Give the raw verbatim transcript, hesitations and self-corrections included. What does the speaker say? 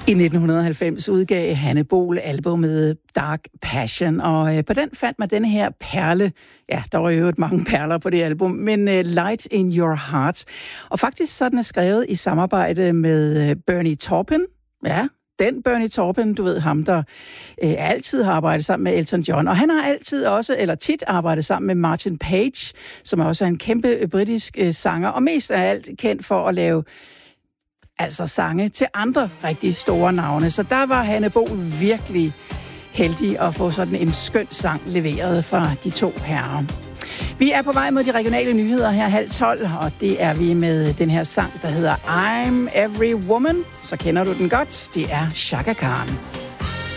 I nitten halvfems udgav Hanne Bol albumet Dark Passion, og på den fandt man denne her perle. Ja, der var jo mange perler på det album, men Light in Your Heart. Og faktisk så den er skrevet i samarbejde med Bernie Taupin. Ja, den Bernie Taupin, du ved ham, der øh, altid har arbejdet sammen med Elton John. Og han har altid også, eller tit arbejdet sammen med Martin Page, som også er en kæmpe britisk øh, sanger, og mest af alt kendt for at lave altså sange til andre rigtig store navne. Så der var Hanne Bol virkelig heldig at få sådan en skøn sang leveret fra de to herrer. Vi er på vej mod de regionale nyheder her halv tolv, og det er vi med den her sang, der hedder I'm Every Woman. Så kender du den godt. Det er Chaka Khan.